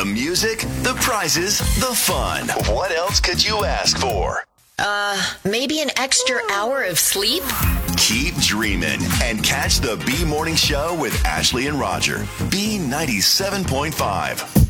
music, the prizes, the fun. What else could you ask for? Maybe an extra hour of sleep? Keep dreaming and catch the B Morning Show with Ashley and Roger. B 97.5.